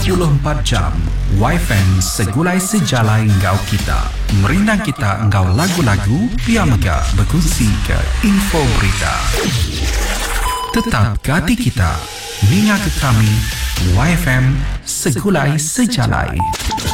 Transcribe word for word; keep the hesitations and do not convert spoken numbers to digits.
puluh empat jam Y F M segulai sejalai engkau kita. Merindang kita engkau lagu-lagu, biar megah berkongsi ke info berita. Tetap ke hati kita, mingat ke kami, Y F M segulai sejalai.